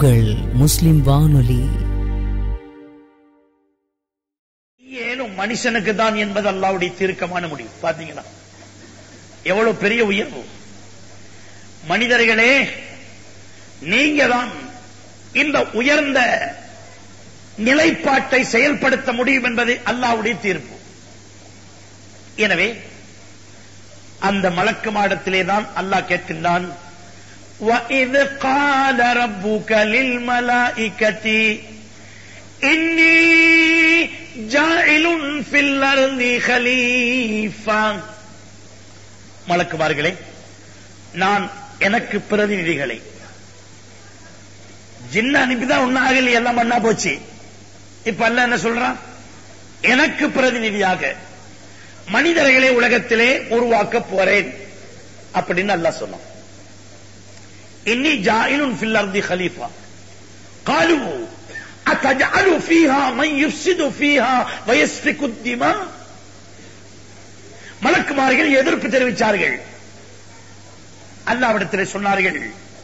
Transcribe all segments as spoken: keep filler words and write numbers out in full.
உங்கள் முஸ்லிம் வானொலி. ஏனும் மனுஷனுக்கு தான் என்பது அல்லாஹ்வுடைய தீர்க்கமான முடிவு. பாத்தீங்களா எவ்வளவு பெரிய உயர்வு. மனிதர்களே, நீங்க தான் இந்த உயர்ந்த நிலைப்பாட்டை செயல்படுத்த முடியும் என்பது அல்லாஹ்வுடைய தீர்ப்பு. எனவே அந்த மலக்கு மாடத்திலே தான் அல்லாஹ் கேட்கின்றான், وَإِذْ قَالَ رَبُّكَ لِلْمَلَائِكَةِ إِنِّي جَاعِلٌ فِي الْأَرْضِ خَلِيفَةً. மலக்குமார்களே, நான் எனக்கு பிரதிநிதிகளை, ஜின்ன அனுப்பிதான் ஒன்னாகல, எல்லாம் மண்ணா போச்சு. இப்ப அல்லாஹ் என்ன சொல்றான்? எனக்கு பிரதிநிதியாக மனிதர்களை உலகத்திலே உருவாக்க போறேன் அப்படின்னு அல்லாஹ் சொன்னான். இன்னி ஜாயிலுன் ஃபில் அர்தி கலீஃபா காலு அத்தஜஅலு ஃபீஹா மன் யுஃப்ஸிது ஃபீஹா வயஸ்ஃபிகு திமா. மலக்குமார்கள் எதிர்ப்பு தெரிவித்தார்கள். அல்லாஹ்விடத்திலே சொன்னார்கள்,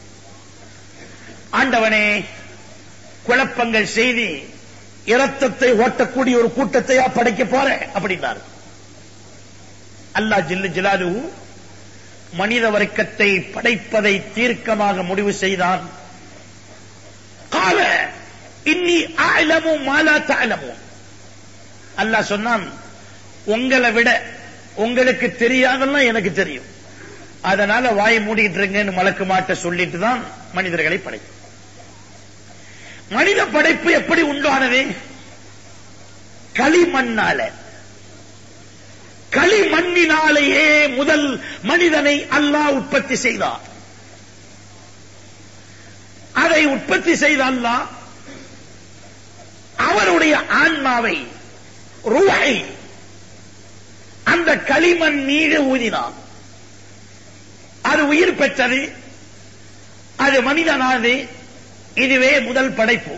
ஆண்டவனே, குழப்பங்கள் செய்தி இரத்தத்தை ஓட்டக்கூடிய ஒரு கூட்டத்தையா படைக்க போற அப்படின்னார். அல்லாஹ் ஜல்ல ஜலாலுஹு மனித வர்க்கத்தை படைப்பதை தீர்க்கமாக முடிவு செய்தான். கால இன்னி அஅலமு மா லா தஅலமூன். அல்லாஹ் சொன்னான், உங்களை விட உங்களுக்கு தெரியாதெல்லாம் எனக்கு தெரியும், அதனால வாய் மூடிட்டு இருங்கன்னு மலக்கு மாட்ட சொல்லிட்டு தான் மனிதர்களை படைக்கும். மனித படைப்பு எப்படி உண்டானது? களிமண்ணால. களிமண்ணினாலேயே முதல் மனிதனை அல்லாஹ் உற்பத்தி செய்தார். அதை உற்பத்தி செய்த அல்லாஹ் அவருடைய ஆன்மாவை, ரூஹை அந்த களிமண் மீது ஊதினார். அது உயிர் பெற்றது, அது மனிதனானது. இதுவே முதல் படைப்பு.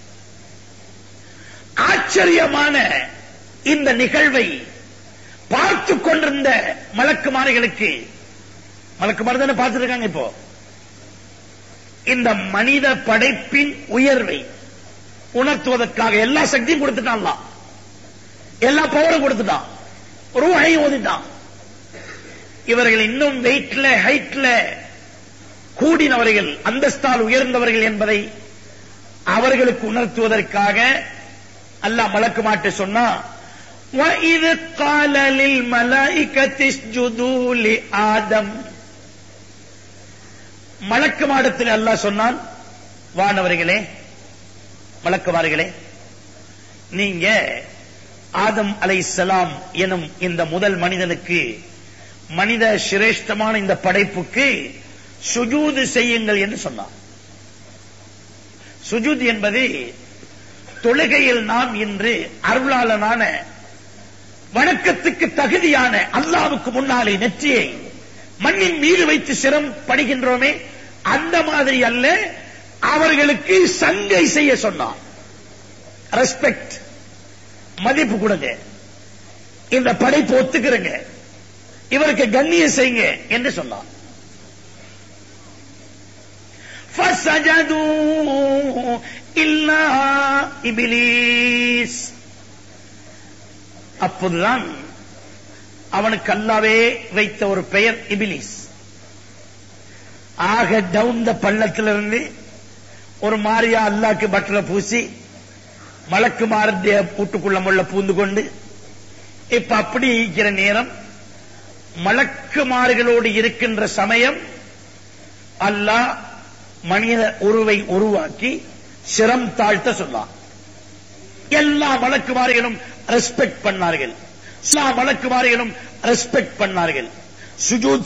ஆச்சரியமான இந்த நிகழ்வை பார்த்து கொண்டிருந்த மலக்குமார்களுக்கு, மலக்குமார் தானே பார்த்துட்டு இருக்காங்க, இப்போ இந்த மனித படைப்பின் உயர்வை உணர்த்துவதற்காக எல்லா சக்தியும் கொடுத்துட்டான், எல்லா பவரும் கொடுத்துட்டான், ரூஹை ஓதிட்டான். இவர்கள் இன்னும் வெயிட்ல ஹைட்ல கூடினவர்கள், அந்தஸ்தால் உயர்ந்தவர்கள் என்பதை அவர்களுக்கு உணர்த்துவதற்காக அல்லாஹ் மலக்கு மாட்டு சொன்னா, وَإِذْ قَالَ لِلْمَلَائِكَةِ اسْجُدُوا لِآدَمَ. மலக்கு மாடத்தில் அல்லாஹ் சொன்னான், வானவர்களே, மலக்குமார்களே, நீங்க ஆதம் அலைஹிஸ்ஸலாம் எனும் இந்த முதல் மனிதனுக்கு, மனித சிரேஷ்டமான இந்த படைப்புக்கு சுஜூது செய்யுங்கள் என்று சொன்னார். சுஜூத் என்பது தொழுகையில் நாம் இன்று அருளாளனான வணக்கத்துக்கு தகுதியான அல்லாஹ்வுக்கு முன்னாலே நெற்றியை மண்ணின் மீது வைத்து சிரம் படுகின்றோமே, அந்த மாதிரி அல்ல, அவர்களுக்கு சங்கை செய்ய சொன்னார். ரெஸ்பெக்ட், மதிப்பு கொடுங்க, இந்த படைப்பு ஒத்துக்கிறங்க, இவருக்கு கண்ணியம் செய்யுங்க என்று சொன்னார். فَسَجَدُوا إِلَّا إِبْلِيسَ. அப்போதுதான் அவனுக்கு அல்லாஹ்வே வைத்த ஒரு பெயர் இபிலிஸ். ஆக டவுன் பள்ளத்திலிருந்து ஒரு மாரியா அல்லாஹ்க்கு பட்டரை பூசி மலக்கு மாரடைய பூட்டுக்குள்ள முள்ள பூந்து கொண்டு இப்ப அப்படி இருக்கிற நேரம், மலக்குமார்களோடு இருக்கின்ற சமயம் அல்லாஹ் மனித உருவை உருவாக்கி சிரம் தாழ்த்த சொன்னார். எல்லா மலக்குமார்களும் ரெஸ்பெக்ட் பண்ணார்கள், எல்லா மலக்குமார்களும் ரெஸ்பெக்ட் பண்ணார்கள், சுஜூத்